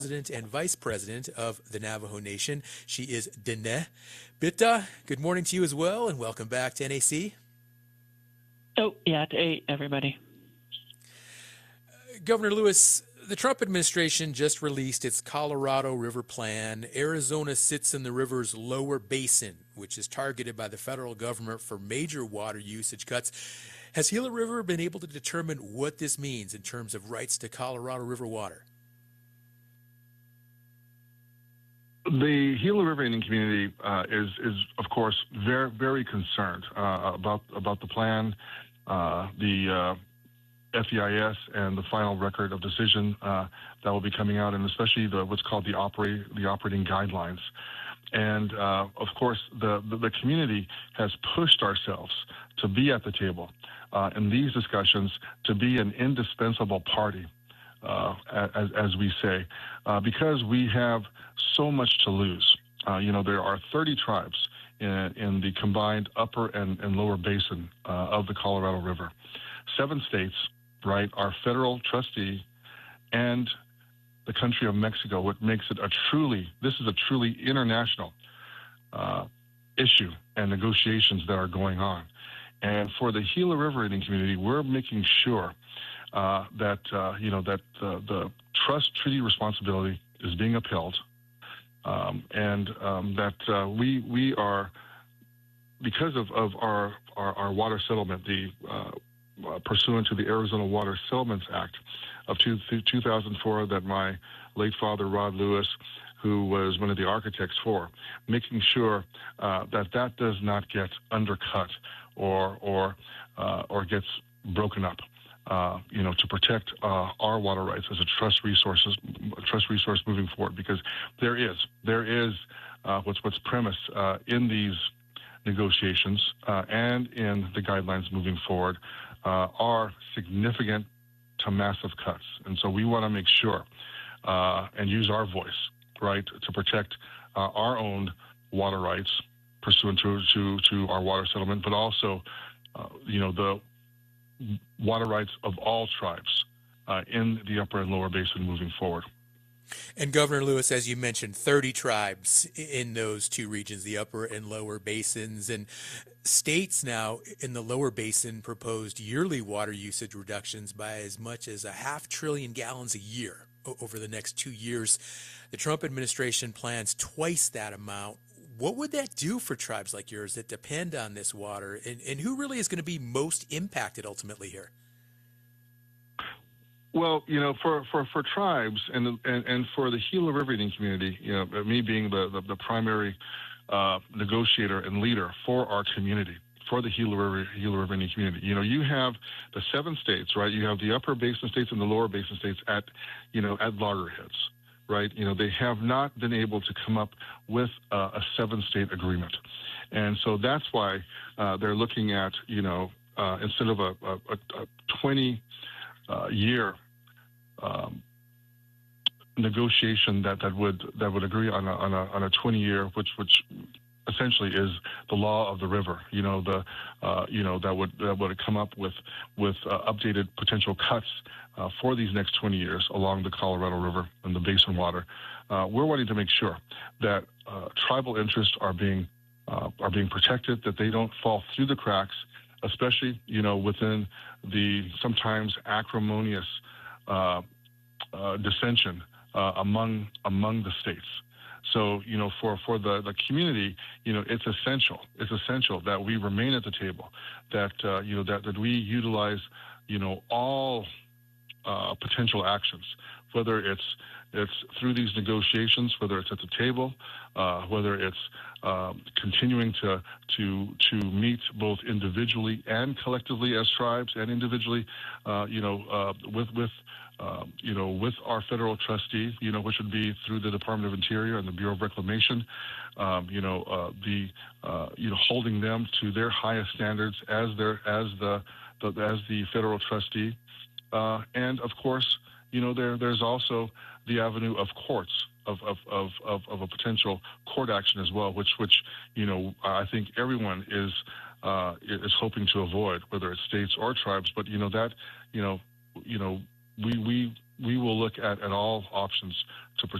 President and Vice President of the Navajo Nation. She is Dene Bitta. Good morning to you as well, and welcome back to NAC. Oh, yeah, hey, everybody. Governor Lewis, the Trump administration just released its Colorado River Plan. Arizona sits in the river's lower basin, which is targeted by the federal government for major water usage cuts. Has Gila River been able to determine what this means in terms of rights to Colorado River water? The Gila River Indian community is of course very concerned about the plan, the FEIS, and the final record of decision that will be coming out, and especially what's called the operating guidelines. And of course, the community has pushed ourselves to be at the table in these discussions, to be an indispensable party, as we say, because we have so much to lose. There are 30 tribes in the combined upper and lower basin of the Colorado River. 7 states, right, are federal trustee, and the country of Mexico, what makes it this is a truly international issue and negotiations that are going on. And for the Gila River Indian community, we're making sure that the trust treaty responsibility is being upheld, and that we are, because of our water settlement, pursuant to the Arizona Water Settlements Act of 2004, that my late father Rod Lewis, who was one of the architects for, making sure that does not get undercut or gets broken up. To protect our water rights as a trust resource moving forward, because there is what's premised in these negotiations and in the guidelines moving forward are significant to massive cuts, and so we want to make sure and use our voice, right, to protect our own water rights pursuant to our water settlement, but also the water rights of all tribes in the upper and lower basin moving forward. And Governor Lewis, as you mentioned, 30 tribes in those two regions, the upper and lower basins, and states now in the lower basin proposed yearly water usage reductions by as much as 500 billion gallons a year over the next 2 years. The Trump administration plans twice that amount. What would that do for tribes like yours that depend on this water, and who really is going to be most impacted ultimately here? Well, for tribes and for the Gila River Indian community, me being the primary negotiator and leader for our community, for the Gila River Indian community, you have the 7 states, right? You have the upper basin states and the lower basin states at loggerheads. Right, they have not been able to come up with a 7-state agreement, and so that's why they're looking at instead of a 20-year negotiation that would agree on a 20-year, which essentially is the law of the river. That would come up with updated potential cuts for these next 20 years along the Colorado River and the basin water. We're wanting to make sure that tribal interests are being protected, that they don't fall through the cracks, especially within the sometimes acrimonious dissension among the states. So, for the community, it's essential that we remain at the table, that that we utilize, all potential actions, whether it's through these negotiations, whether it's at the table, whether it's continuing to meet both individually and collectively as tribes, and individually, with our federal trustee, which would be through the Department of Interior and the Bureau of Reclamation, holding them to their highest standards as the federal trustee, and of course, there's also the avenue of courts, of a potential court action as well, which I think everyone is hoping to avoid, whether it's states or tribes. But we we will look at all options to